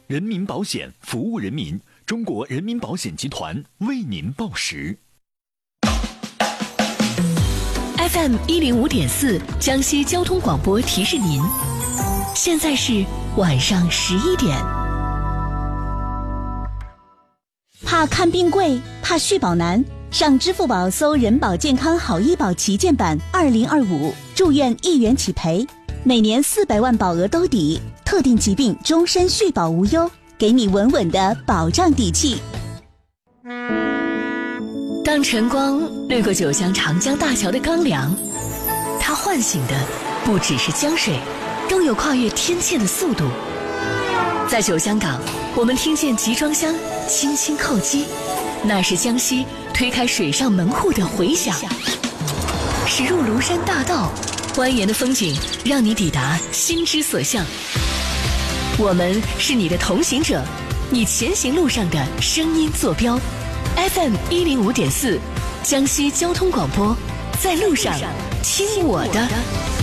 人民保险服务人民，中国人民保险集团为您报时。 FM 105.4江西交通广播提示您，现在是晚上11点。 怕看病贵，怕续保难，上支付宝搜人保健康好医保旗舰版2025，住院1元起赔，每年400万保额兜底，特定疾病终身续保无忧，给你稳稳的保障底气。 当晨光掠过九江长江大桥的钢梁，它唤醒的不只是江水，更有跨越天堑的速度。在九江港，我们听见集装箱轻轻叩击，那是江西推开水上门户的回响。驶入庐山大道，蜿蜒的风景让你抵达心之所向。我们是你的同行者，你前行路上的声音坐标。FM 105.4江西交通广播，在路上听我的。